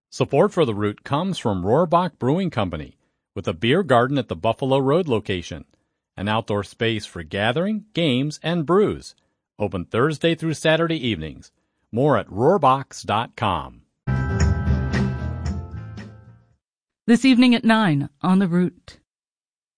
Support for The Root comes from Rohrbach Brewing Company, with a beer garden at the Buffalo Road location, an outdoor space for gathering, games, and brews. Open Thursday through Saturday evenings. More at rohrbachs.com. This evening at 9 on The Root.